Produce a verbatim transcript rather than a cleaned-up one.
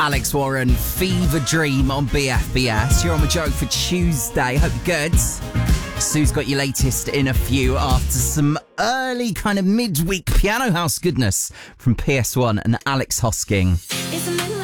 Alex Warren, Fever Dream on B F B S. You're on the joke for Tuesday. Hope you're good. Sue's got your latest in a few after some early kind of midweek piano house goodness from P S one and Alex Hosking.